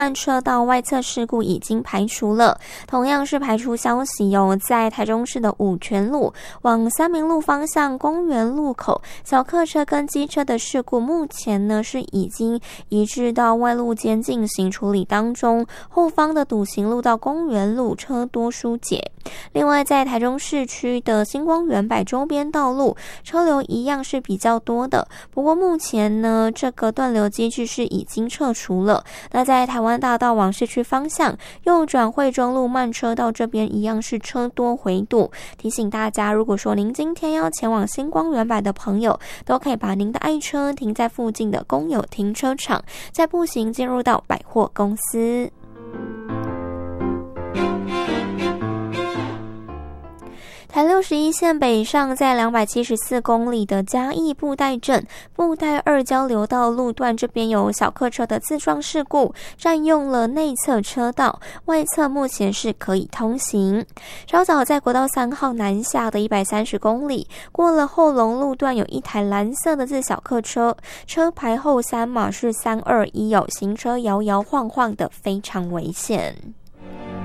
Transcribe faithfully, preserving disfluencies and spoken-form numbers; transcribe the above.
慢车道外侧事故已经排除了，同样是排除消息哦，在台中市的五权路往三民路方向公园路口，小客车跟机车的事故目前呢是已经移至到外路间进行处理当中，后方的笃行路到公园路车多疏解。另外，在台中市区的星光园柏周边道路，车流一样是比较多的，不过目前呢这个断流机制是已经撤除了。那在台湾大道往市区方向右转惠中路慢车道这边一样是车多回堵，提醒大家，如果说您今天要前往星光园柏的朋友，都可以把您的爱车停在附近的公有停车场，再步行进入到百货公司。台六十一线北上，在两百七十四公里的嘉义布袋镇布袋二交流道路段，这边有小客车的自撞事故，占用了内侧车道，外侧目前是可以通行。稍早在国道三号南下的一百三十公里，过了后龙路段，有一台蓝色的自小客车，车牌后三码是三二一，有行车摇摇晃晃的，非常危险。